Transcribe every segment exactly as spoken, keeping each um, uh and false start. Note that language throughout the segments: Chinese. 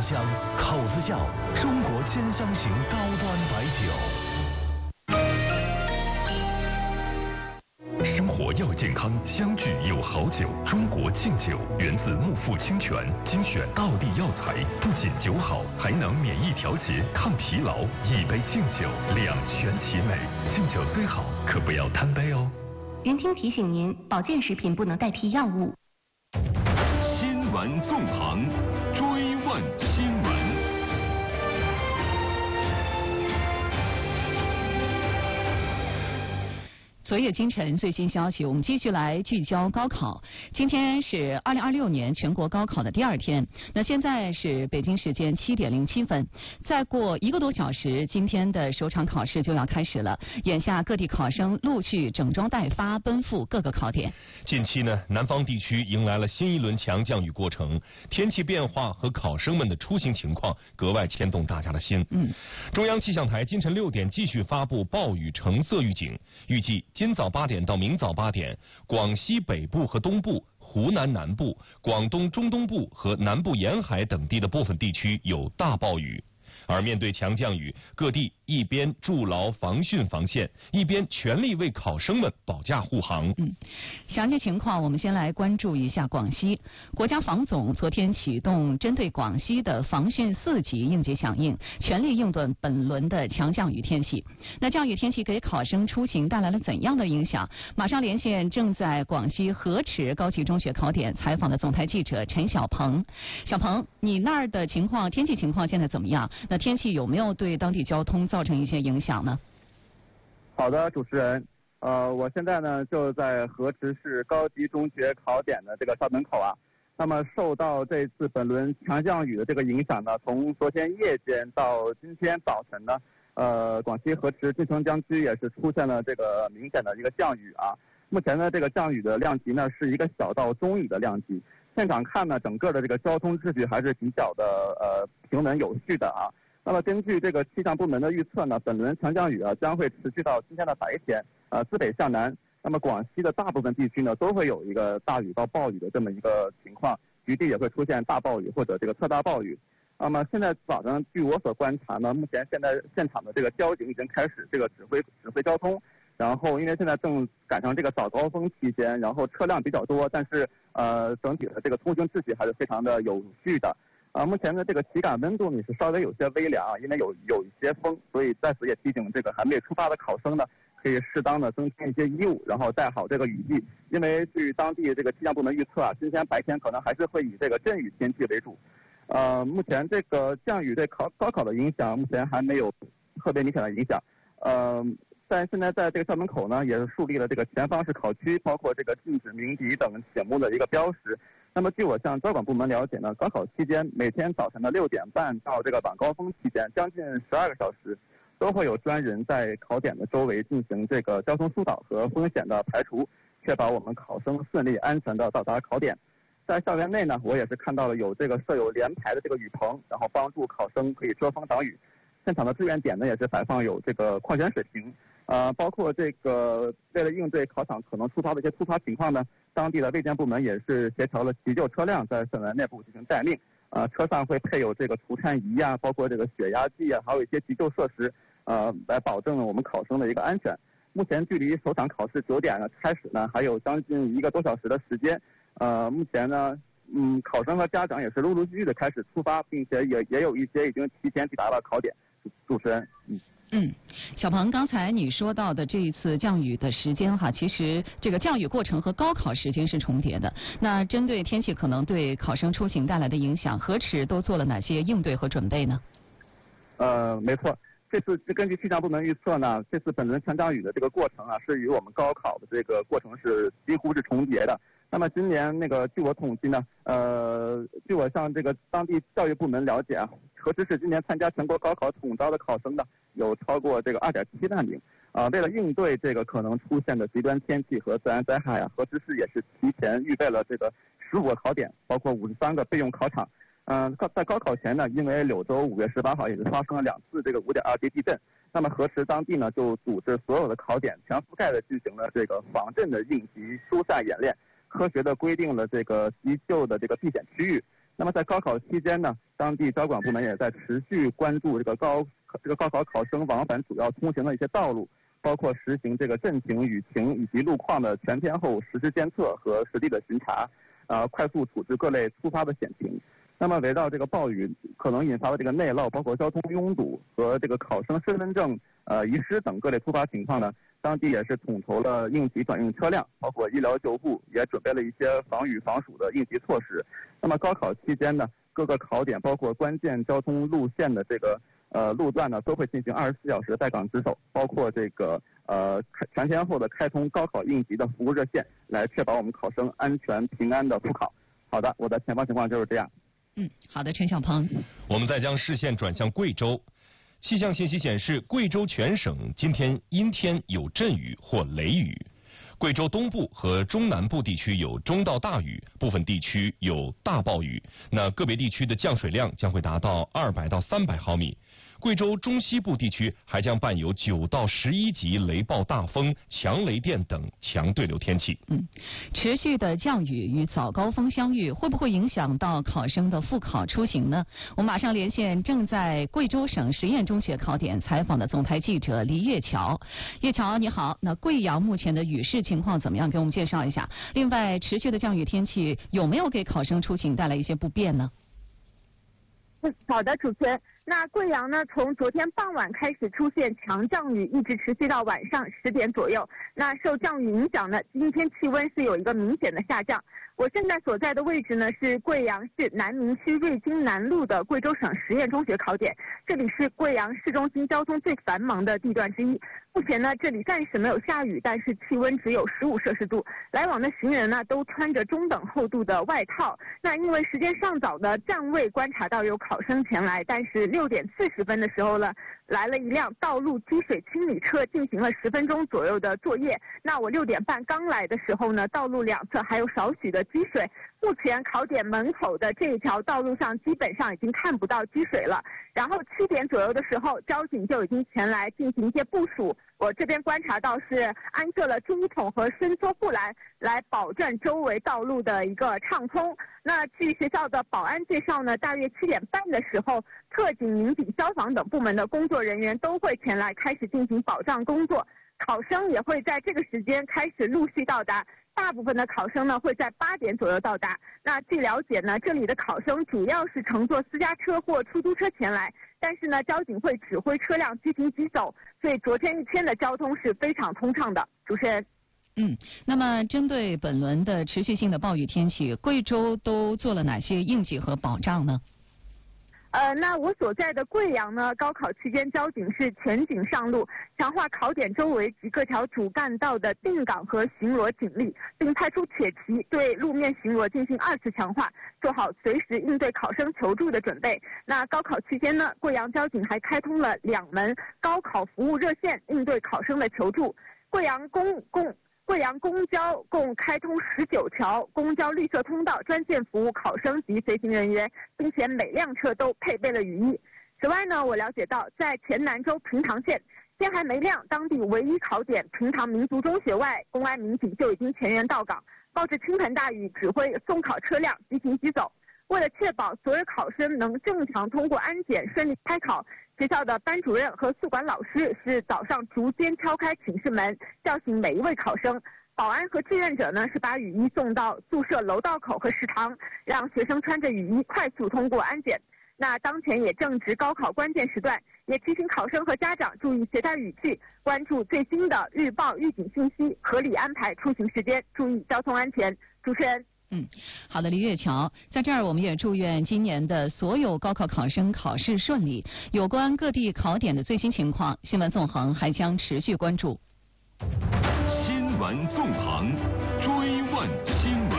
香，口子窖，中国兼香型高端白酒。生活要健康，相聚有好酒。中国劲酒源自木富清泉，精选道地药材，不仅酒好，还能免疫调节、抗疲劳。一杯劲酒，两全其美。劲酒虽好，可不要贪杯哦。 云听提醒您，保健食品不能代替药物。 新闻纵横，追问新闻。 昨夜今晨最新消息，我们继续来聚焦高考。今天是二零二六年全国高考的第二天，那现在是北京时间七点零七分，再过一个多小时，今天的首场考试就要开始了。眼下各地考生陆续整装待发，奔赴各个考点。 近期呢，南方地区迎来了新一轮强降雨过程，天气变化和考生们的出行情况格外牵动大家的心。 嗯， 中央气象台今晨六点继续发布暴雨橙色预警，预计今早八点到明早八点，广西北部和东部、湖南南部、广东中东部和南部沿海等地的部分地区有大暴雨。而面对强降雨，各地一边筑牢防汛防线，一边全力为考生们保驾护航。 嗯，详细情况我们先来关注一下广西。国家防总昨天启动针对广西的防汛四级应急响应，全力应对本轮的强降雨天气。那降雨天气给考生出行带来了怎样的影响？马上连线正在广西河池高级中学考点采访的总台记者陈小鹏。小鹏，你那儿的情况，天气情况现在怎么样？那天气有没有对当地交通造成一些影响呢？ 好的，主持人，呃，我现在呢就在河池市高级中学考点的这个校门口啊。那么受到这次本轮强降雨的这个影响呢，从昨天夜间到今天早晨呢，呃，广西河池晋城江区也是出现了这个明显的一个降雨啊。目前呢，这个降雨的量级呢是一个小到中雨的量级。现场看呢，整个的这个交通秩序还是比较的呃平稳有序的啊。那么根据这个气象部门的预测呢，本轮强降雨啊将会持续到今天的白天，呃自北向南。那么广西的大部分地区呢都会有一个大雨到暴雨的这么一个情况，局地也会出现大暴雨或者这个特大暴雨。那么现在早上据我所观察呢，目前现在现场的这个交警已经开始这个指挥指挥交通。然后因为现在正赶上这个早高峰期间，然后车辆比较多，但是呃整体的这个通行秩序还是非常的有序的。啊，目前的这个体感温度呢是稍微有些微凉，因为有有一些风，所以在此也提醒这个还没有出发的考生呢，可以适当的增添一些衣物，然后带好这个雨具。因为据当地这个气象部门预测啊，今天白天可能还是会以这个阵雨天气为主。呃，目前这个降雨对考高考的影响目前还没有特别明显的影响。呃，在现在在这个校门口呢，也是树立了这个前方是考区，包括这个禁止鸣笛等醒目的一个标识。那么据我向交管部门了解呢，高考期间每天早晨的六点半到这个晚高峰期间，将近十二个小时，都会有专人在考点的周围进行这个交通疏导和风险的排除，确保我们考生顺利安全的到达考点。在校园内呢，我也是看到了有这个设有连排的这个雨棚，然后帮助考生可以遮风挡雨。现场的志愿点呢也是摆放有这个矿泉水瓶。呃，包括这个为了应对考场可能出发的一些突发情况呢，当地的卫健部门也是协调了急救车辆在校园内部进行待命。呃，车上会配有这个除颤仪啊，包括这个血压计啊，还有一些急救设施，呃，来保证我们考生的一个安全。目前距离首场考试九点呢开始呢，还有将近一个多小时的时间。呃，目前呢，嗯，考生和家长也是陆陆续续的开始出发，并且也也有一些已经提前抵达了考点。主持人，嗯。 嗯，小鹏，刚才你说到的这一次降雨的时间哈，其实这个降雨过程和高考时间是重叠的。那针对天气可能对考生出行带来的影响，河池都做了哪些应对和准备呢？ 呃，没错，这次根据气象部门预测呢，这次本轮强降雨的这个过程啊，是与我们高考的这个过程是几乎是重叠的。那么今年那个据我统计呢，呃，据我向这个当地教育部门了解啊，河池市今年参加全国高考统招的考生呢，有超过这个二点七万名。啊、呃，为了应对这个可能出现的极端天气和自然灾害啊，河池市也是提前预备了这个十五个考点，包括五十三个备用考场。嗯、呃，在高考前呢，因为柳州五月十八号也是发生了两次这个五点二级地震，那么河池当地呢就组织所有的考点全覆盖的进行了这个防震的应急疏散演练。科学的规定了这个急救的这个避险区域， 那么在高考期间呢，当地交管部门也在持续关注这个高这个高考考生往返主要通行的一些道路，包括实行这个阵情、雨情以及路况的全天候实时监测和实地的巡查，呃，快速处置各类突发的险情。那么围绕这个暴雨可能引发的这个内涝，包括交通拥堵和这个考生身份证呃遗失等各类突发情况呢，当地也是统筹了应急转运车辆，包括医疗救护，也准备了一些防雨防暑的应急措施。那么高考期间呢，各个考点包括关键交通路线的这个呃路段呢，都会进行二十四小时的在岗值守，包括这个呃全天候的开通高考应急的服务热线，来确保我们考生安全平安的复考。好的，我的前方情况就是这样。 嗯，好的，陈小鹏。 我们再将视线转向贵州。气象信息显示，贵州全省今天阴天有阵雨或雷雨，贵州东部和中南部地区有中到大雨，部分地区有大暴雨。那个别地区的降水量将会达到二百到三百毫米。贵州中西部地区还将伴有九到十一级雷暴大风、强雷电等强对流天气。 嗯，持续的降雨与早高峰相遇，会不会影响到考生的复考出行呢？我们马上连线正在贵州省实验中学考点采访的总台记者黎月桥。月桥你好，那贵阳目前的雨势情况怎么样？给我们介绍一下。另外，持续的降雨天气有没有给考生出行带来一些不便呢？ 好的，主持人。那贵阳呢，从昨天傍晚开始出现强降雨，一直持续到晚上十点左右。那受降雨影响呢，今天气温是有一个明显的下降。我现在所在的位置呢是贵阳市南明区瑞金南路的贵州省实验中学考点，这里是贵阳市中心交通最繁忙的地段之一。目前呢，这里暂时没有下雨，但是气温只有十五摄氏度，来往的行人呢都穿着中等厚度的外套。那因为时间尚早呢，暂未观察到有考生前来，但是六点四十分的时候呢，来了一辆道路积水清理车，进行了十分钟左右的作业。那我六点半刚来的时候呢，道路两侧还有少许的积水。目前考点门口的这一条道路上基本上已经看不到积水了。然后七点左右的时候，交警就已经前来进行一些部署。我这边观察到是安设了注意筒和伸缩护栏，来保证周围道路的一个畅通。那据学校的保安介绍呢，大约七点半的时候，特警、民警、消防等部门的工作人员都会前来开始进行保障工作，考生也会在这个时间开始陆续到达。大部分的考生呢会在八点左右到达。那据了解呢，这里的考生主要是乘坐私家车或出租车前来，但是呢，交警会指挥车辆即行即走，所以昨天一天的交通是非常通畅的。主持人。 嗯，那么针对本轮的持续性的暴雨天气，贵州都做了哪些应急和保障呢？ 呃，那我所在的贵阳呢，高考期间交警是全警上路，强化考点周围及各条主干道的定岗和巡逻警力，并派出铁骑对路面巡逻进行二次强化，做好随时应对考生求助的准备。那高考期间呢，贵阳交警还开通了两门高考服务热线，应对考生的求助。贵阳公共贵阳公交共开通十九条公交绿色通道，专线服务考生及随行人员，并且每辆车都配备了雨衣。此外呢，我了解到，在黔南州平塘县天还没亮，当地唯一考点平塘民族中学外，公安民警就已经全员到岗，冒着倾盆大雨指挥送考车辆即行即走。为了确保所有考生能正常通过安检顺利开考，学校的班主任和宿管老师是早上逐间敲开寝室门，叫醒每一位考生。保安和志愿者呢是把雨衣送到宿舍楼道口和食堂，让学生穿着雨衣快速通过安检。那当前也正值高考关键时段，也提醒考生和家长注意携带雨具，关注最新的预报预警信息，合理安排出行时间，注意交通安全。主持人。 嗯，好的，黎月桥，在这儿我们也祝愿今年的所有高考考生考试顺利。有关各地考点的最新情况，新闻纵横还将持续关注。 新闻纵横，追问新闻。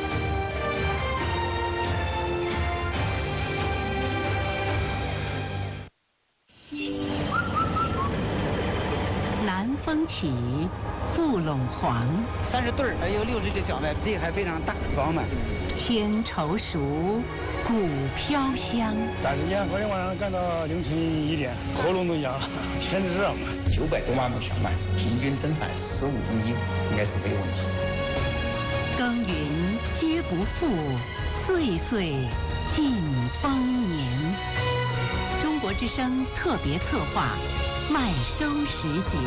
南风起，雾陇黄。 三十对儿，还有六十个小麦，这还非常大饱满。 天稠熟，谷飘香。 但是烟昨天晚上干到凌晨一点，喉咙都哑了，身子热嘛。 九百多万亩小麦，平均增产十五公斤，应该是没有问题。 耕耘皆不负，岁岁尽丰年。中国之声特别策划，麦收时节。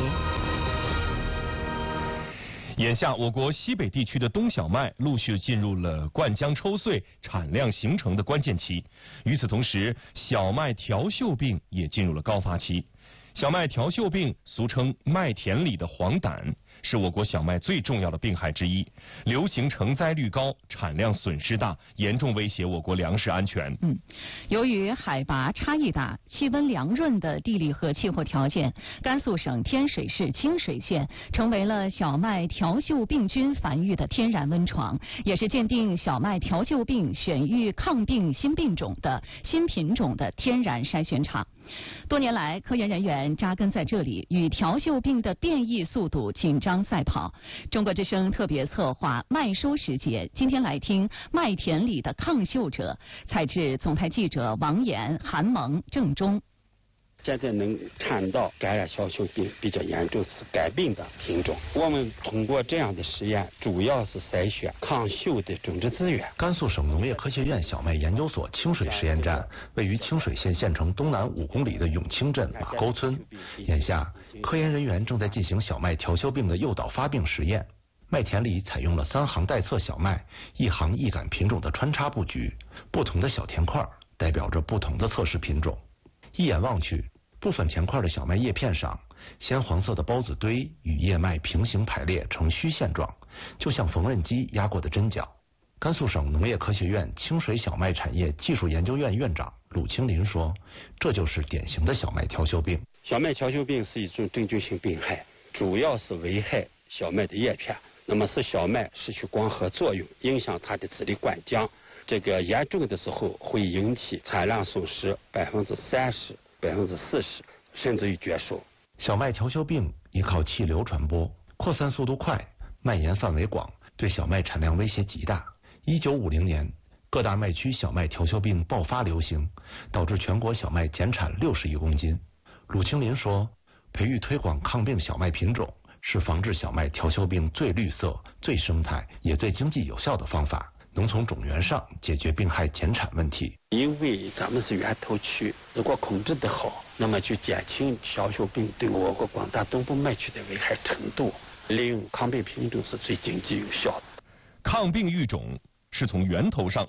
眼下，我国西北地区的冬小麦陆续进入了灌浆抽穗、产量形成的关键期。与此同时，小麦条锈病也进入了高发期。小麦条锈病俗称麦田里的黄疸，是我国小麦最重要的病害之一，流行成灾率高，产量损失大，严重威胁我国粮食安全。 嗯，由于海拔差异大、气温凉润的地理和气候条件，甘肃省天水市清水县成为了小麦条锈病菌繁育的天然温床，也是鉴定小麦条锈病选育抗病新病种的新品种的天然筛选场。多年来，科研人员扎根在这里，与条锈病的变异速度紧张赛跑。中国之声特别策划麦收时节，今天来听麦田里的抗锈者，采制总台记者王岩、韩萌、郑中。 现在能看到感染条锈病比较严重、是肝病的品种。我们通过这样的实验，主要是筛选抗锈的种植资源。 甘肃省农业科学院小麦研究所清水实验站位于清水县县城东南五公里的永清镇马沟村。眼下，科研人员正在进行小麦条锈病的诱导发病实验。麦田里采用了三行带侧小麦、一行一杆品种的穿插布局，不同的小田块代表着不同的测试品种。一眼望去，部分田块的小麦叶片上，鲜黄色的孢子堆与叶脉平行排列成虚线状，就像缝纫机压过的针脚。甘肃省农业科学院清水小麦产业技术研究院院长鲁清林说，这就是典型的小麦条锈病。 小麦条锈病是一种真菌性病害，主要是危害小麦的叶片，那么使小麦失去光合作用，影响它的籽粒灌浆。这个严重的时候会引起产量损失百分之三十、百分之四十，甚至于绝收。 小麦条锈病依靠气流传播，扩散速度快，蔓延范围广，对小麦产量威胁极大。一九五零年，各大麦区小麦条锈病爆发流行，导致全国小麦减产六十亿公斤。鲁清林说，培育推广抗病小麦品种是防治小麦条锈病最绿色、最生态也最经济有效的方法，能从种源上解决病害减产问题。 因为咱们是源头区，如果控制得好，那么就减轻条锈病对我国广大东部麦区的危害程度。利用抗病品种是最经济有效的。 抗病育种是从源头上